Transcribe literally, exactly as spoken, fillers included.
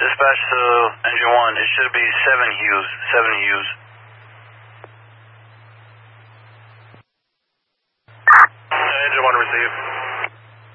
Dispatch to engine one. It should be seven Hughes. Seven Hughes. Uh, engine one received.